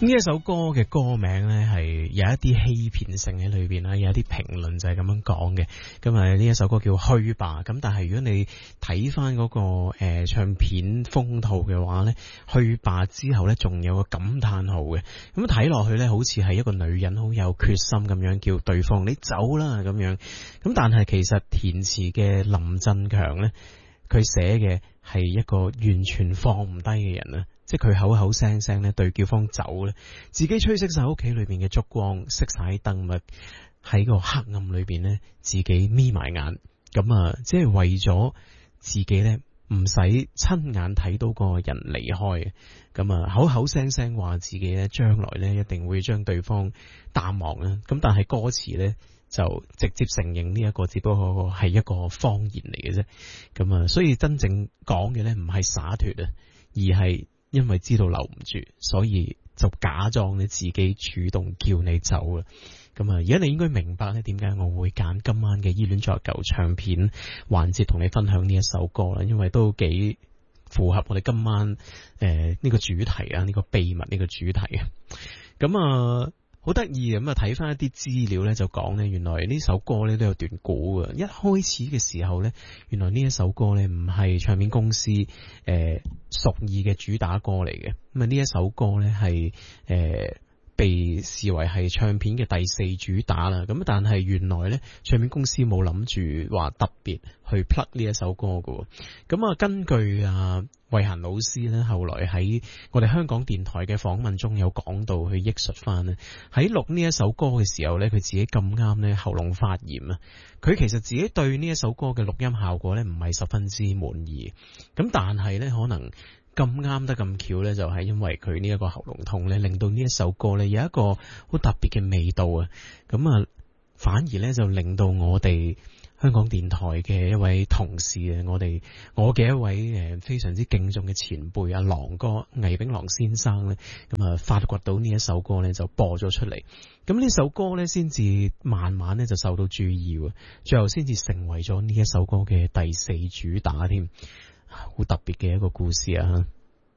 呢一首歌嘅歌名呢，係有一啲欺騙性喺裏邊啦，有一啲評論就係咁樣講嘅。咁啊，呢一首歌叫去吧。咁但係如果你睇翻嗰個唱片封套嘅話呢，去吧之後呢，仲有個感嘆號嘅。咁睇落去呢，好似係一個女人好有決心咁樣叫對方你走啦咁樣。咁但係其實填詞嘅林振強呢，佢寫嘅係一個完全放唔低嘅人啊！即係佢口口聲聲咧對對方走咧，自己吹熄晒屋企裏邊嘅燭光，熄晒燈物，喺個黑暗裏邊咧，自己眯埋眼，咁啊，即係為咗自己咧唔使親眼睇到個人離開，咁啊，口口聲聲話自己咧將來咧一定會將對方淡忘啦，咁但係歌詞咧就直接承認呢一個只不過係一個謊言嚟嘅啫，咁啊，所以真正講嘅咧唔係灑脫啊，而係因為知道留唔住，所以就假裝你自己主動叫你走啊！咁啊，而家你應該明白咧，點解我會揀今晚嘅依戀在舊唱片環節同你分享呢一首歌啦，因為都幾符合我哋今晚呢個主題啊，呢個秘密呢個主題啊，咁啊。好得意咁啊！睇翻一啲資料咧，就講咧，原來呢首歌咧都有段故啊。一開始嘅時候咧，原來呢一首歌咧唔係唱片公司屬意嘅主打歌嚟嘅。咁啊，呢一首歌咧係被視為係唱片嘅第4主打啦。咁但係原來咧，唱片公司冇諗住話特別去 plug 呢一首歌嘅。咁啊，根據慧嫻老師咧，後來喺我哋香港電台嘅訪問中有講到，去憶述翻咧，喺錄呢一首歌嘅時候咧，佢自己咁啱咧喉嚨發炎啊，佢其實自己對呢一首歌嘅錄音效果咧唔係十分之滿意，咁但係咧可能咁啱得咁巧咧，就係因為佢呢一個喉嚨痛咧，令到呢一首歌咧有一個好特別嘅味道啊，咁啊反而咧就令到我哋香港電台嘅一位同事啊，我嘅一位非常之敬重嘅前輩阿郎哥魏炳郎先生咧，咁啊發掘到呢一首歌咧就播咗出嚟，咁呢首歌咧先至慢慢咧就受到注意，最後先至成為咗呢一首歌嘅第4主打添，好特別嘅一個故事啊！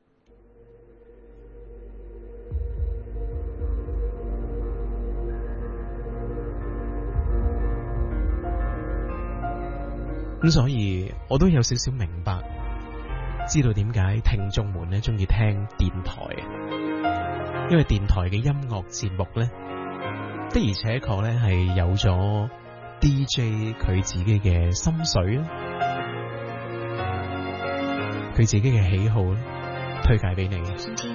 咁所以我都有少少明白，知道點解聽眾們咧中意聽電台，因為電台嘅音樂節目咧的而且確咧係有咗 DJ 佢自己嘅心水啦，佢自己嘅喜好咧推介俾你。